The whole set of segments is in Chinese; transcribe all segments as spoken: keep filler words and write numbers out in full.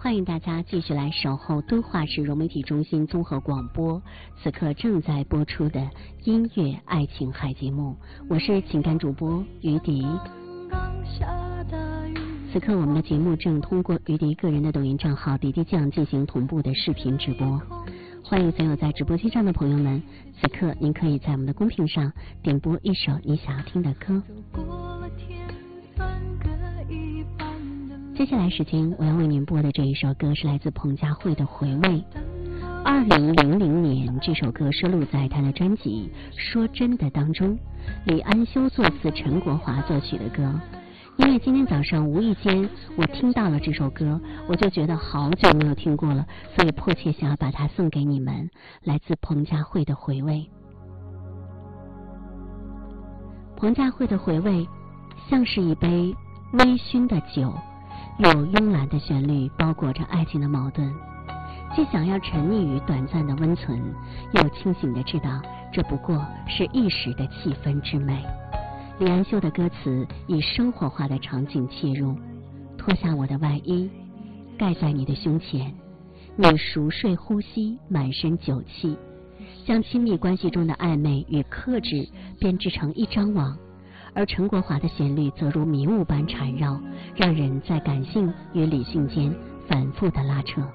欢迎大家继续来守候敦化市融媒体中心综合广播，此刻正在播出的音乐爱情海节目，我是情感主播于迪。此刻我们的节目正通过于迪个人的抖音账号迪迪酱进行同步的视频直播，欢迎所有在直播间上的朋友们，此刻您可以在我们的公屏上点播一首你想要听的歌。接下来时间我要为您播的这一首歌是来自彭佳慧的《回味》。二零零零年这首歌收录在她的专辑《说真的》当中，李安修作词，陈国华作曲的歌。因为今天早上无意间我听到了这首歌，我就觉得好久没有听过了，所以迫切想要把它送给你们。来自彭佳慧的《回味》。彭佳慧的《回味》像是一杯微醺的酒，有慵懒的旋律包裹着爱情的矛盾，既想要沉溺于短暂的温存，又清醒地知道这不过是一时的气氛之美。李安修的歌词以生活化的场景切入，脱下我的外衣盖在你的胸前，你熟睡呼吸，满身酒气，将亲密关系中的暧昧与克制编织成一张网，而陈国华的旋律则如迷雾般缠绕，让人在感性与理性间反复的拉扯。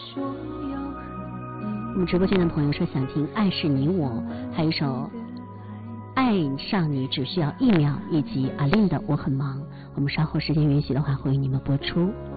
我们直播间的朋友说想听《爱是你我》，还有一首爱上你只需要一秒，以及阿令的我很忙。我们稍后时间允许的话会为你们播出。